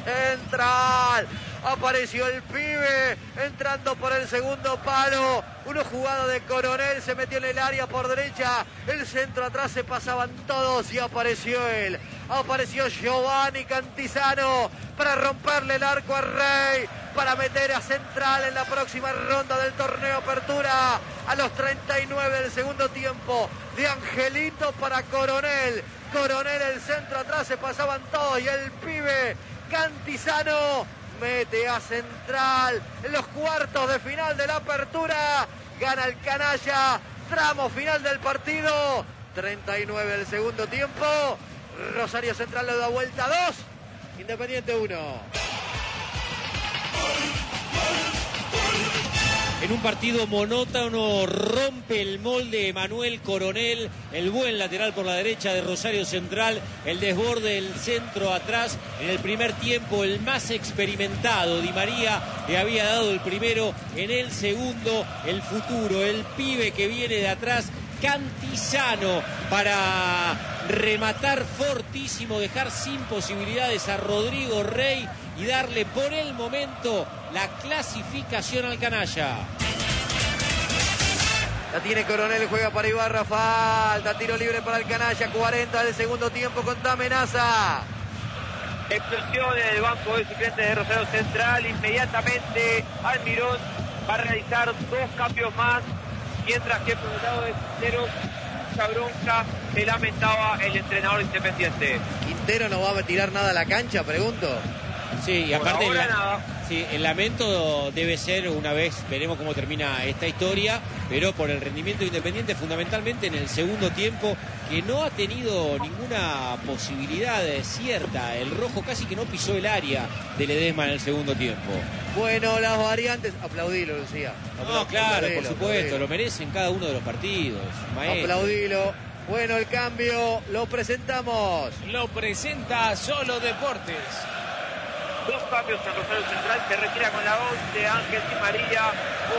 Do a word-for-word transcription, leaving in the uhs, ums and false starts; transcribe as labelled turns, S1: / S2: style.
S1: Central. Apareció el pibe entrando por el segundo palo. Una jugada de Coronel, se metió en el área por derecha. El centro atrás, se pasaban todos y apareció él. Apareció Giovanni Cantizano para romperle el arco a Rey, para meter a Central en la próxima ronda del torneo Apertura. A los treinta y nueve del segundo tiempo, de Angelito para Coronel. Coronel, el centro atrás, se pasaban todos y el pibe Cantizano mete a Central en los cuartos de final de la Apertura. Gana el canalla. Tramo final del partido. treinta y nueve del segundo tiempo. Rosario Central le da vuelta dos. Independiente uno.
S2: En un partido monótono rompe el molde Emanuel Coronel, el buen lateral por la derecha de Rosario Central, el desborde del centro atrás. En el primer tiempo el más experimentado, Di María, le había dado el primero. En el segundo, el futuro, el pibe que viene de atrás, Cantizano, para rematar fortísimo, dejar sin posibilidades a Rodrigo Rey y darle por el momento la clasificación al canalla.
S1: La tiene Coronel, juega para Ibarra, falta, tiro libre para el canalla, cuarenta del segundo tiempo, con amenaza.
S3: Explosión en el banco de suplentes de Rosario Central. Inmediatamente Almirón va a realizar dos cambios más, mientras que por el lado de Quintero, mucha bronca, se lamentaba el entrenador independiente.
S1: ¿Quintero no va a tirar nada a la cancha, pregunto?
S2: Sí, y
S3: Por
S2: aparte
S3: ahora
S2: la,
S3: nada.
S2: sí, el lamento debe ser, una vez veremos cómo termina esta historia, pero por el rendimiento Independiente, fundamentalmente en el segundo tiempo, que no ha tenido ninguna posibilidad cierta. El rojo casi que no pisó el área de Ledesma en el segundo tiempo.
S1: Bueno, las variantes, aplaudilo, Lucía. Apla
S2: No, claro,
S1: aplaudilo,
S2: por supuesto,
S1: aplaudilo.
S2: lo merecen cada uno de los partidos, maestro.
S1: Aplaudilo. Bueno, el cambio lo presentamos.
S4: Lo presenta Solo Deportes.
S3: Dos cambios en Rosario Central. Se retira con la once Ángel Di María.